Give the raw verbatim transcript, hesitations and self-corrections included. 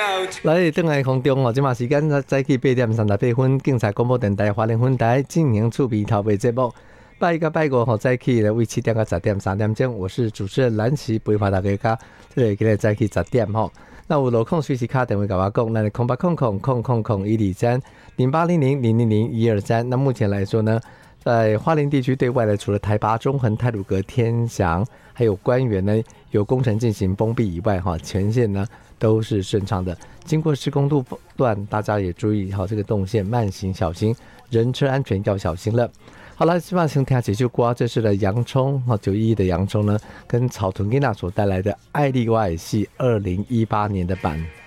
来，邓来空中哦，今嘛时间早起八点三十八分，警察广播电台花莲分台进行趣味头尾节目。拜一个拜五吼，早起来为七点到十点三点钟，我是主持人蓝旗，陪伴大家家，这个今日早起十点吼。那有路空随时卡电话跟我讲，那空八空空空空空一二三零八零零零零零一二三。那目前来说呢，在花莲地区对外的，除了台八、中横、太鲁阁、天祥，还有关原呢有工程进行封闭以外，哈，全线呢都是顺畅的。经过施工路段，大家也注意好这个动线，慢行小心，人车安全要小心了。好了，希望先听几句歌，这是的洋葱哈，九一一的洋葱呢，跟草屯吉娜所带来的《爱丽瓦尔系》二零一八年的版。